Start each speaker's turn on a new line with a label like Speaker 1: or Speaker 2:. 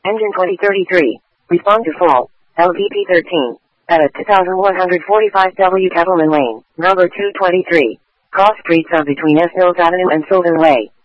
Speaker 1: Engine 2033. Respond to fall. LVP 13. At 2145 W. Kettleman Lane, number 223. Cross streets are between S. Hills Avenue and Sylvan Way.